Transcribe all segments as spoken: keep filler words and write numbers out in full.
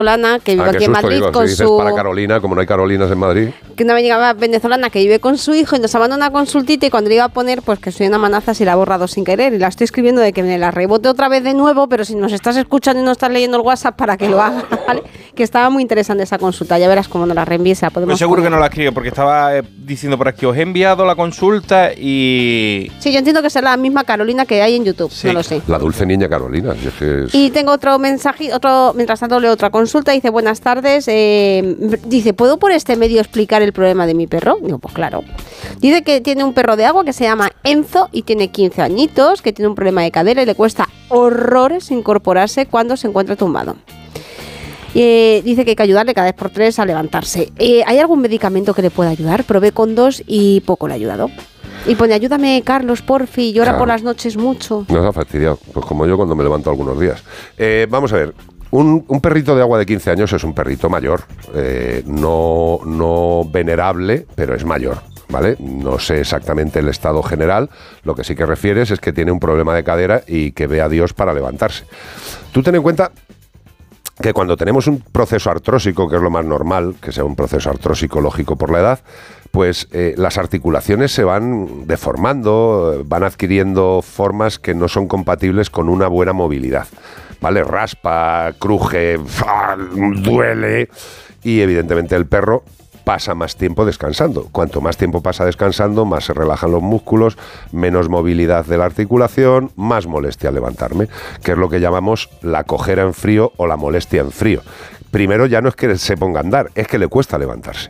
venezolana que vive ah, aquí en Madrid digo, con si dices su... para Carolina, como no hay Carolinas en Madrid. Que una amiga venezolana que vive con su hijo y nos ha mandado una consultita y cuando le iba a poner, pues que soy una manaza si la ha borrado sin querer y la estoy escribiendo de que me la rebote otra vez de nuevo, pero si nos estás escuchando y no estás leyendo el WhatsApp para que lo haga, ¿vale? Que estaba muy interesante esa consulta, ya verás cómo nos la reenvíes, la podemos Pues seguro poner. que no la escribe porque estaba eh, diciendo por aquí, os he enviado la consulta y... Sí, yo entiendo que sea la misma Carolina que hay en YouTube, Sí. no lo sé. La dulce niña Carolina. Y, es que es... Y tengo otro mensaje, otro, mientras tanto leo otra consulta, dice, buenas tardes, eh, dice, ¿puedo por este medio explicar el problema de mi perro? Digo, pues claro. Dice que tiene un perro de agua que se llama Enzo y tiene quince añitos, que tiene un problema de cadera y le cuesta horrores incorporarse cuando se encuentra tumbado. Eh, dice que hay que ayudarle cada vez por tres a levantarse. Eh, ¿Hay algún medicamento que le pueda ayudar? Probé con dos y poco le ha ayudado. Y pone, ayúdame, Carlos, porfi, llora Claro. por las noches mucho. Nos ha fastidiado, pues como yo cuando me levanto algunos días. Eh, vamos a ver, un, un perrito de agua de quince años es un perrito mayor, eh, no, no venerable, pero es mayor, ¿vale? No sé exactamente el estado general, lo que sí que refieres es que tiene un problema de cadera y que ve a Dios para levantarse. Tú ten en cuenta que cuando tenemos un proceso artrósico, que es lo más normal, que sea un proceso artrósico lógico por la edad, pues eh, las articulaciones se van deformando, van adquiriendo formas que no son compatibles con una buena movilidad, ¿vale? Raspa, cruje, duele y evidentemente el perro pasa más tiempo descansando. Cuanto más tiempo pasa descansando, más se relajan los músculos, menos movilidad de la articulación, más molestia al levantarme, que es lo que llamamos la cojera en frío o la molestia en frío. Primero ya no es que se ponga a andar, es que le cuesta levantarse.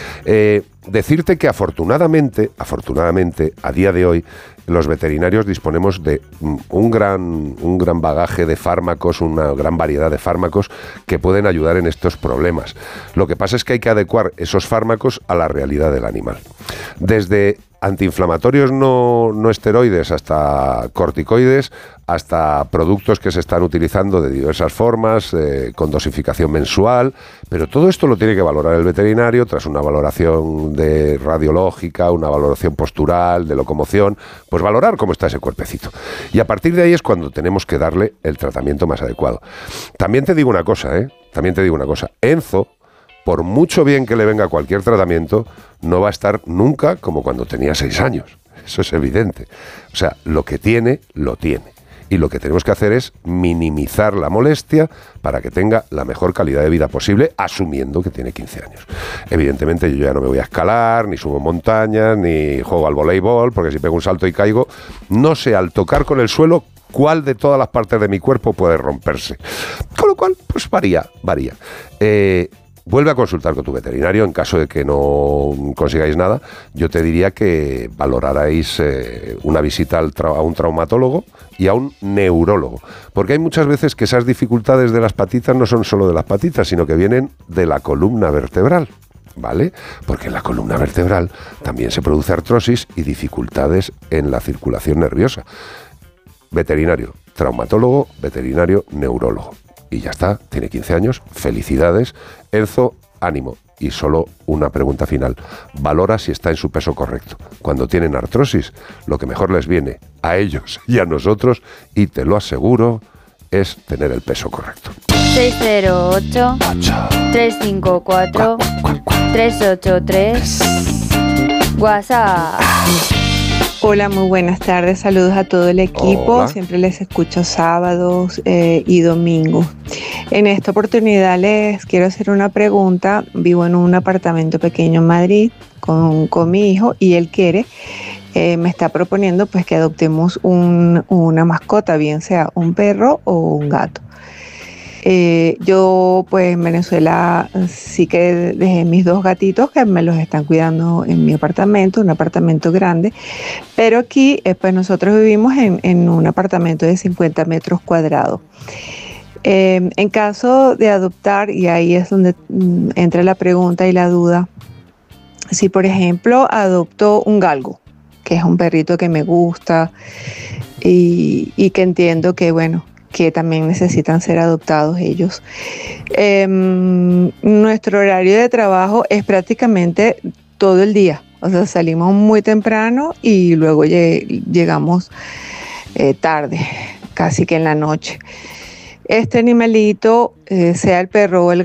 Eh, decirte que afortunadamente, afortunadamente, a día de hoy, los veterinarios disponemos de un gran, un gran bagaje de fármacos, una gran variedad de fármacos que pueden ayudar en estos problemas. Lo que pasa es que hay que adecuar esos fármacos a la realidad del animal. Desde antiinflamatorios no, no esteroides hasta corticoides, hasta productos que se están utilizando de diversas formas, eh, con dosificación mensual, pero todo esto lo tiene que valorar el veterinario tras una valoración de radiológica, una valoración postural, de locomoción, pues valorar cómo está ese cuerpecito. Y a partir de ahí es cuando tenemos que darle el tratamiento más adecuado. También te digo una cosa, ¿eh? También te digo una cosa. Enzo, por mucho bien que le venga cualquier tratamiento, no va a estar nunca como cuando tenía seis años. Eso es evidente. O sea, lo que tiene, lo tiene. Y lo que tenemos que hacer es minimizar la molestia para que tenga la mejor calidad de vida posible, asumiendo que tiene quince años. Evidentemente yo ya no me voy a escalar, ni subo montañas, ni juego al voleibol, porque si pego un salto y caigo, no sé al tocar con el suelo cuál de todas las partes de mi cuerpo puede romperse. Con lo cual, pues varía, varía. Eh... Vuelve a consultar con tu veterinario en caso de que no consigáis nada. Yo te diría que valorarais eh, una visita al tra- a un traumatólogo y a un neurólogo. Porque hay muchas veces que esas dificultades de las patitas no son solo de las patitas, sino que vienen de la columna vertebral, ¿vale? Porque en la columna vertebral también se produce artrosis y dificultades en la circulación nerviosa. Veterinario, traumatólogo, veterinario, neurólogo. Y ya está, tiene quince años, felicidades, Enzo, ánimo. Y solo una pregunta final, valora si está en su peso correcto. Cuando tienen artrosis, lo que mejor les viene a ellos y a nosotros, y te lo aseguro, es tener el peso correcto. seis cero ocho, tres cinco cuatro, tres ocho tres, WhatsApp. Hola, muy buenas tardes, saludos a todo el equipo. Hola. Siempre les escucho sábados eh, y domingos. En esta oportunidad les quiero hacer una pregunta. Vivo en un apartamento pequeño en Madrid con, con mi hijo y él quiere, eh, me está proponiendo pues que adoptemos un, una mascota, bien sea un perro o un gato. Eh, yo pues en Venezuela sí que dejé mis dos gatitos que me los están cuidando en mi apartamento, un apartamento grande, pero aquí eh, pues nosotros vivimos en, en un apartamento de cincuenta metros cuadrados. Eh, en caso de adoptar, y ahí es donde mm, entra la pregunta y la duda, si por ejemplo adopto un galgo, que es un perrito que me gusta y, y que entiendo que bueno, que también necesitan ser adoptados ellos. Eh, nuestro horario de trabajo es prácticamente todo el día. O sea, salimos muy temprano y luego lleg- llegamos eh, tarde, casi que en la noche. Este animalito, eh, sea el perro o el,